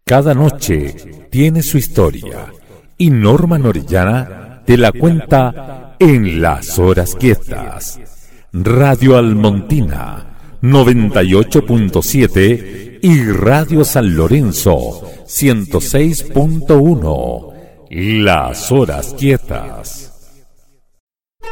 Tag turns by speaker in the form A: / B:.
A: Cada noche tiene su historia y Norma Orellana te la cuenta en Las Horas Quietas. Radio Almontina 98.7 y Radio San Lorenzo 106.1. Las Horas Quietas.